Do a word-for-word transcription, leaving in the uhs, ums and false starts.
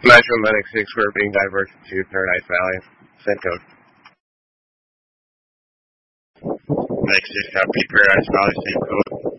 Nitro Medic six, we're being diverted to Paradise Valley. Same code. Medic six, copy. Paradise Valley, same code.